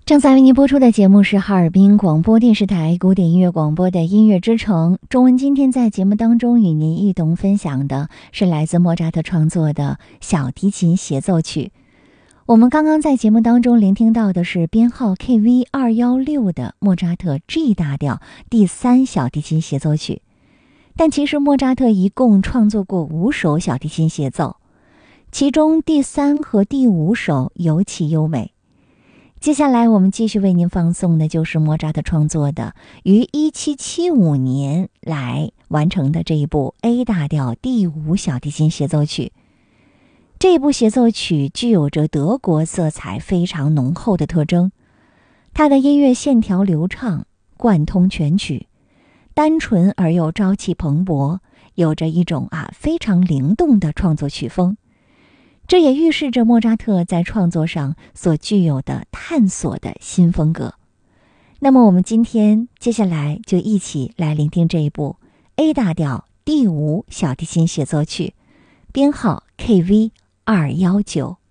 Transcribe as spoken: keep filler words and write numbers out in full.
正在为您播出的节目是哈尔滨广播电视台古典音乐广播的音乐之城中文。今天在节目当中与您一同分享的是来自莫扎特创作的小提琴协奏曲。我们刚刚在节目当中聆听到的是编号 K V 二一六 的莫扎特 G 大调第三小提琴协奏曲。但其实莫扎特一共创作过五首小提琴协奏，其中第三和第五首尤其优美。接下来我们继续为您放送的就是莫扎特创作的于一七七五年来完成的这一部 A 大调第五小提琴协奏曲。这部协奏曲具有着德国色彩非常浓厚的特征，它的音乐线条流畅，贯通全曲，单纯而又朝气蓬勃，有着一种啊非常灵动的创作曲风。这也预示着莫扎特在创作上所具有的探索的新风格。那么我们今天接下来就一起来聆听这一部 A 大调第五小提琴协奏曲，编号 K V 二一九。